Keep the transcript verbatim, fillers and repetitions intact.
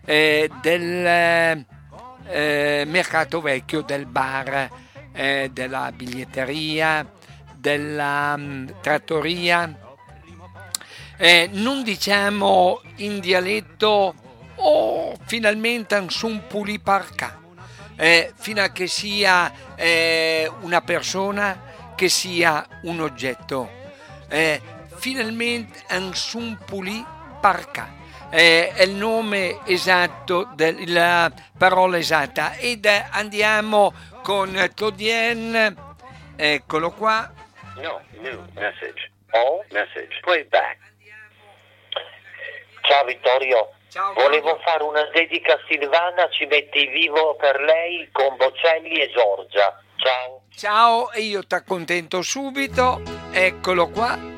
eh, del eh, mercato vecchio, del bar, eh, della biglietteria, della mm, trattoria. Eh, non diciamo in dialetto oh finalmente un pulì parca, eh, fino a che sia eh, una persona che sia un oggetto, eh, finalmente un pulì parca, eh, è il nome esatto, del- la parola esatta. Ed eh, andiamo con Todien, eccolo qua. No, new message. All message. Playback. Ciao Vittorio, Ciao, volevo Claudio. fare una dedica a Silvana, ci metti vivo per lei con Bocelli e Giorgia. Ciao. Ciao, e io ti accontento subito, eccolo qua.